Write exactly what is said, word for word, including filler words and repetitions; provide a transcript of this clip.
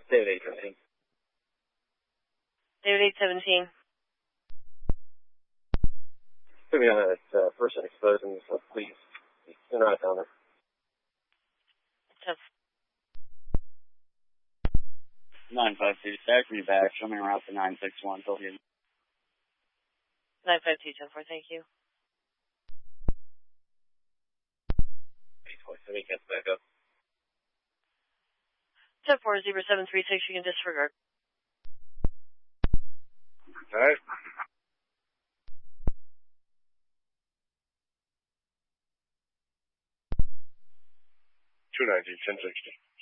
David eight seventeen. David eight seventeen. Put me on that uh, person exposing yourself, please. You're not down there. Tough. nine five two, stack me back. Show me around to nine six one. Go ahead. nine five two, ten four, thank you. eight twenty, let me get back up. ten four zero seven three six, you can disregard. Alright. two ninety, ten sixty.